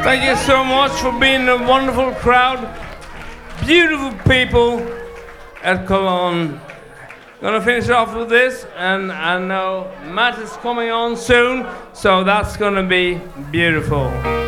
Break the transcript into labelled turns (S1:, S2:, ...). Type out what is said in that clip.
S1: Thank you so much for being a wonderful crowd. Beautiful people at Cologne. Gonna finish off with this, and I know Matt is coming on soon, so that's gonna be beautiful.